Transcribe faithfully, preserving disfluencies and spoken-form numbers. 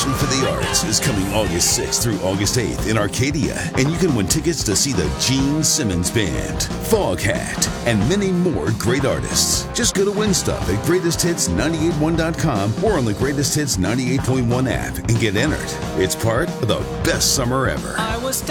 Passion for the Arts is coming August sixth through August eighth in Arcadia, and you can win tickets to see the Gene Simmons Band, Foghat, and many more great artists. Just go to win stuff at greatest hits nine eight one dot com or on the Greatest Hits ninety-eight point one app and get entered. It's part of the best summer ever. I was